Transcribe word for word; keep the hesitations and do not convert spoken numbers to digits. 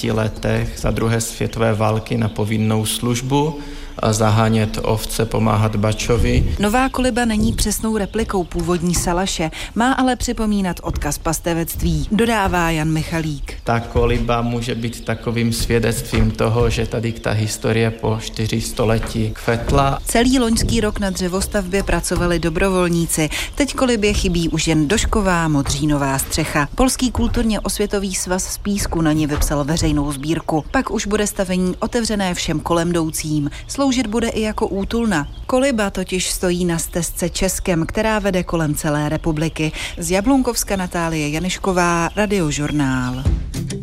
dvanácti letech za druhé světové války na povinnou službu, zahánět ovce, pomáhat Bačovi. Nová koliba není přesnou replikou původní Salaše, má ale připomínat odkaz pastevectví, dodává Jan Michalík. Ta koliba může být takovým svědectvím toho, že tady ta historie po čtyři století kvetla. Celý loňský rok na dřevostavbě pracovali dobrovolníci. Teď kolibě chybí už jen došková modřínová střecha. Polský kulturně osvětový svaz z Písku na ní vypsal veřejnou sbírku. Pak už bude stavení otevřené všem kolem jdoucím. Sloužit bude i jako útulna. Koliba totiž stojí na stezce Českem, která vede kolem celé republiky. Z Jablunkovska Natálie Janišková, Radiožurnál.